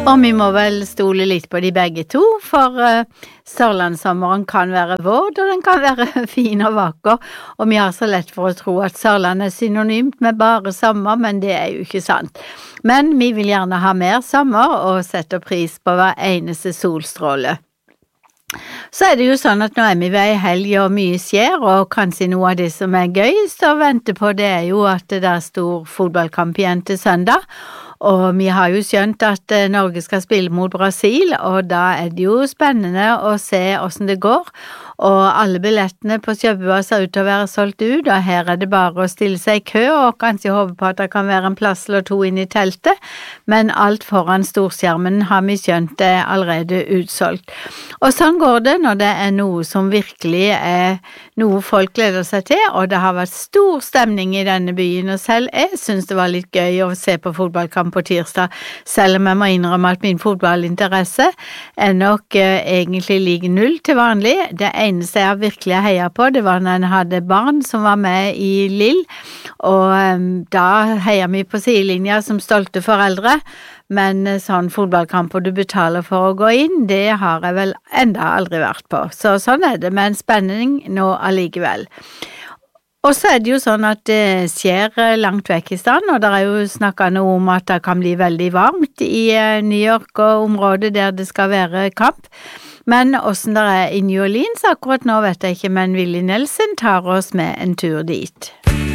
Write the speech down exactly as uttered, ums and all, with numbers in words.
Og vi må vel stole litt på de begge to, for uh, Sørlandssommeren kan være våt, og den kan være fin og vakker, og vi har så lett for å tro at Sørland er synonymt med bare sommer, men det er jo ikke sant. Men vi vil gjerne ha mer sommer, og setter pris på hver eneste solstråle. Så er det jo sånn at nå er vi ved helg og mye skjer, og kanskje noe av det som er gøyest å vente på, det er jo at det er stor fotballkamp igjen til søndag, og vi har jo skjønt at Norge skal spille mot Brasil, og da er det jo spennende å se hvordan det går, og alle billettene på Kjøpebua ser ut til å være solgt ut, og her er det bare å stille seg i kø, og kanskje håpe på at det kan være en plass eller to inn i teltet, men alt foran storskjermen har vi skjønt er allerede utsolgt. Og sånn går det når det er noe som virkelig er noe folk gleder seg til, og det har vært stor stemning i denne byen, og selv jeg synes det var litt gøy å se på fotballkamp på tirsdag, selv om jeg må innrømme at min fotballinteresse er nok eh, egentlig like null til vanlig. Det eneste jeg virkelig heier på, det var når jeg hadde barn som var med i Lill, og um, da heier vi på sidelinja som stolte foreldre, men sånn fotballkamp og du betaler for å gå inn, det har jeg vel enda aldri vært på. Så sånn er det med en spenning nå allikevel. Og så er det jo sånn at det skjer langt vekk i stand, og det er jo snakket noe om at det kan bli veldig varmt i New York og området der det skal være kamp. Men hvordan det er i New Orleans akkurat nå vet jeg ikke, men Willie Nelson tar oss med en tur dit.